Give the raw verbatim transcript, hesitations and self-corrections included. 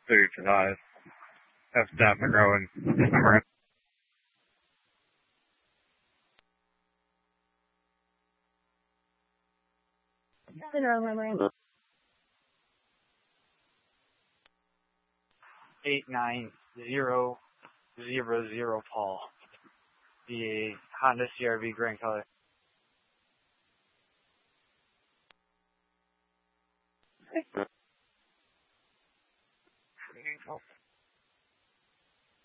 thirty-five. Have staff growing. I'm right. Eight nine zero zero zero Paul. The Honda C R V green color.